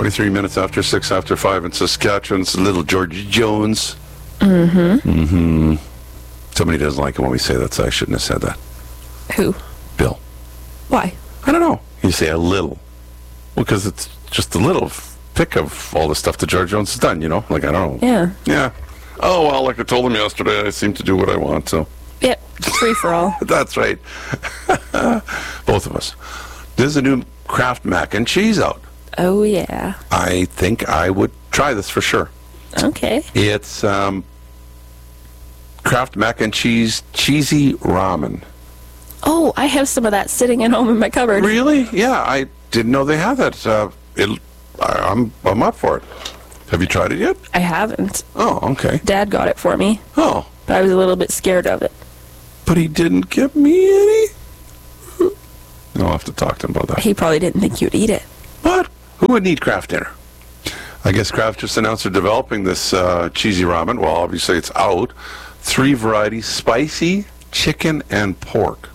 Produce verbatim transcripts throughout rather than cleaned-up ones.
twenty-three minutes after six after five in Saskatchewan. It's little George Jones. Mm-hmm. Mm-hmm. Somebody doesn't like it when we say that, so I shouldn't have said that. Who? Bill. Why? I don't know. You say a little. Well, because it's just a little pick of all the stuff that George Jones has done, you know? Like, I don't know. Yeah. Yeah. Oh, well, like I told him yesterday, I seem to do what I want, so. Yep. Free for all. That's right. Both of us. There's a new Kraft mac and cheese out. Oh, yeah. I think I would try this for sure. Okay. It's um, Kraft mac and cheese cheesy ramen. Oh, I have some of that sitting at home in my cupboard. Really? Yeah, I didn't know they had that. Uh, it, I, I'm I'm up for it. Have you tried it yet? I haven't. Oh, okay. Dad got it for me, Oh, but I was a little bit scared of it. but he didn't give me any? I'll have to talk to him about that. He probably didn't think you'd eat it. What? Who would need Kraft dinner? I guess Kraft just announced they're developing this uh, cheesy ramen. Well, obviously it's out. Three varieties, spicy, chicken, and pork.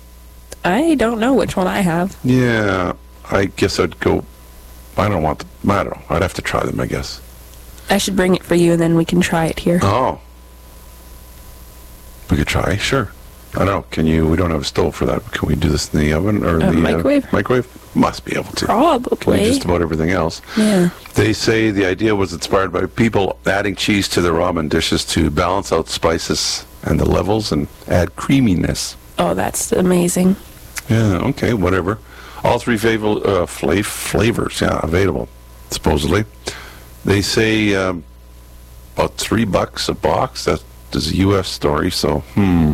I don't know which one I have. Yeah, I guess I'd go... I don't want... The, I don't know. I'd have to try them, I guess. I should bring it for you, and then we can try it here. Oh. We could try, sure. I don't know. Can you... We don't have a stove for that. Can we do this in the oven? Or Uh, the microwave? Uh, microwave? Must be able to. Probably. Like just about everything else. Yeah. They say the idea was inspired by people adding cheese to their ramen dishes to balance out spices and the levels and add creaminess. Oh, that's amazing. Yeah, okay, whatever. All three fav- uh, flav- flavors, yeah, available, supposedly. They say um, about three bucks a box. That is a U S story, so, hmm.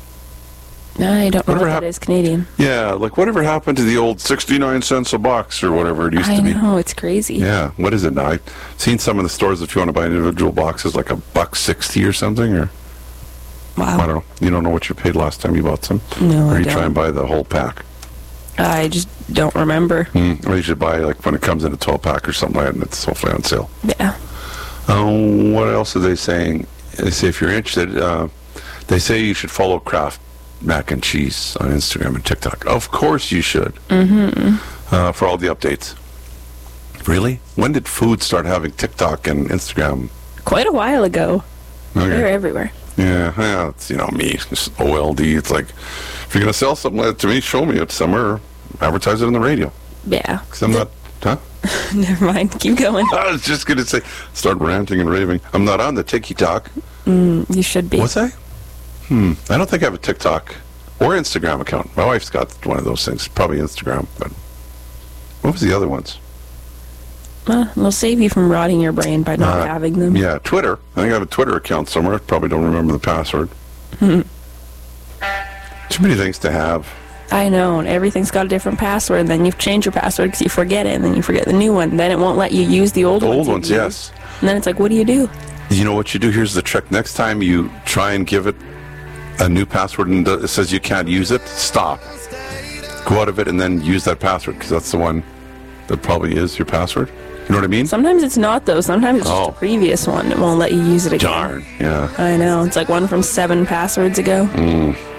I don't know Whatever what hap- that is Canadian. Yeah, like whatever happened to the old sixty-nine cents a box or whatever it used I to be? know, it's crazy. Yeah, what is it now? I've seen some in the stores if you want to buy individual boxes, like a buck sixty or something, or Wow. I don't know. You don't know what you paid last time you bought some? No, Or I you try don't. and buy the whole pack? I just don't remember. Mm. Or you should buy, like, when it comes in a twelve pack or something like that, and it's hopefully on sale. Yeah. Um, what else are they saying? They say if you're interested, uh, they say you should follow Kraft Mac and Cheese on Instagram and TikTok. Of course you should. Mm-hmm. Uh, for all the updates. Really? When did food start having TikTok and Instagram? Quite a while ago. Okay. They're everywhere. Yeah, yeah, it's, you know, me, it's O L D. It's like, if you're going to sell something like that to me, show me it somewhere, or advertise it on the radio. Yeah. Because I'm not, huh? Never mind. Keep going. I was just going to say, start ranting and raving. I'm not on the TikTok. Mm, you should be. What's that? Hmm, I don't think I have a TikTok or Instagram account. My wife's got one of those things, probably Instagram, but what was the other ones? Well, it'll save you from rotting your brain by not Uh, having them. Yeah, Twitter. I think I have a Twitter account somewhere. Probably don't remember the password. Too many things to have. I know, and everything's got a different password, and then you change your password because you forget it, and then you forget the new one. Then it won't let you use the old The ones. old you've ones, used. yes. And then it's like, what do you do? You know what you do? Here's the trick. Next time you try and give it a new password and it says you can't use it, stop. Go out of it and then use that password, because that's the one that probably is your password. You know what I mean? Sometimes it's not, though. Sometimes it's Oh. just a previous one. It won't let you use it again. Darn. Yeah. I know. It's like one from seven passwords ago. Mm.